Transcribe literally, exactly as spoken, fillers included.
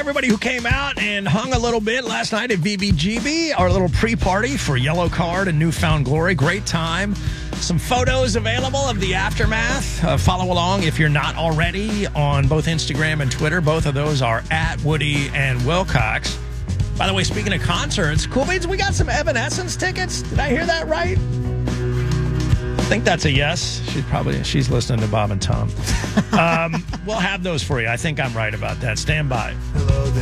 everybody who came out and hung a little bit last night at V B G B, our little pre-party for Yellow Card and Newfound Glory. Great time. Some photos available of the aftermath. Uh, follow along if you're not already on both Instagram and Twitter. Both of those are at Woody and Wilcox. By the way, speaking of concerts, Cool Beans, we got some Evanescence tickets. Did I hear that right? I think that's a yes. She's probably she's listening to Bob and Tom. Um, we'll have those for you. I think I'm right about that. Stand by.